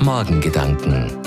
Morgengedanken.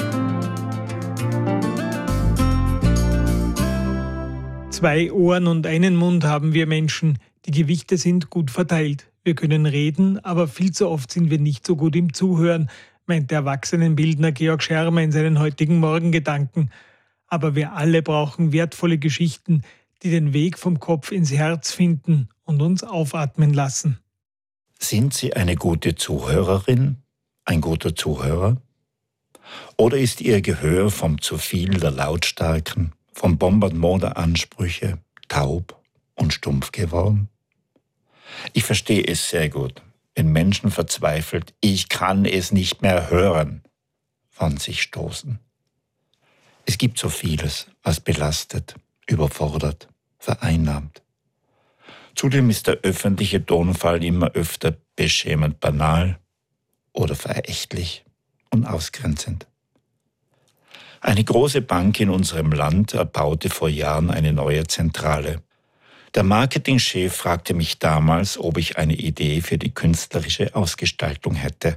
Zwei Ohren und einen Mund haben wir Menschen. Die Gewichte sind gut verteilt. Wir können reden, aber viel zu oft sind wir nicht so gut im Zuhören, meint der Erwachsenenbildner Georg Schermer in seinen heutigen Morgengedanken. Aber wir alle brauchen wertvolle Geschichten, die den Weg vom Kopf ins Herz finden und uns aufatmen lassen. Sind Sie eine gute Zuhörerin, ein guter Zuhörer? Oder ist Ihr Gehör vom zu viel der Lautstärken, vom Bombardement der Ansprüche taub und stumpf geworden? Ich verstehe es sehr gut, wenn Menschen verzweifelt, ich kann es nicht mehr hören, von sich stoßen. Es gibt so vieles, was belastet, überfordert, vereinnahmt. Zudem ist der öffentliche Tonfall immer öfter beschämend banal oder verächtlich und ausgrenzend. Eine große Bank in unserem Land erbaute vor Jahren eine neue Zentrale. Der Marketingchef fragte mich damals, ob ich eine Idee für die künstlerische Ausgestaltung hätte.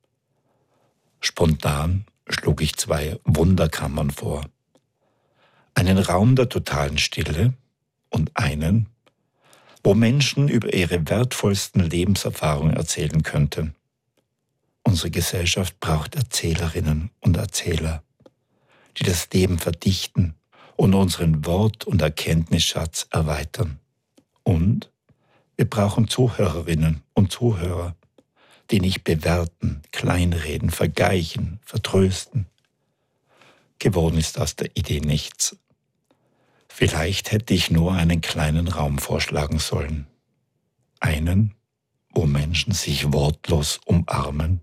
Spontan schlug ich 2 Wunderkammern vor. Einen Raum der totalen Stille und einen, wo Menschen über ihre wertvollsten Lebenserfahrungen erzählen könnten. Unsere Gesellschaft braucht Erzählerinnen und Erzähler, die das Leben verdichten und unseren Wort- und Erkenntnisschatz erweitern. Und wir brauchen Zuhörerinnen und Zuhörer, die nicht bewerten, kleinreden, vergleichen, vertrösten. Geworden ist aus der Idee nichts. Vielleicht hätte ich nur einen kleinen Raum vorschlagen sollen. Einen, wo Menschen sich wortlos umarmen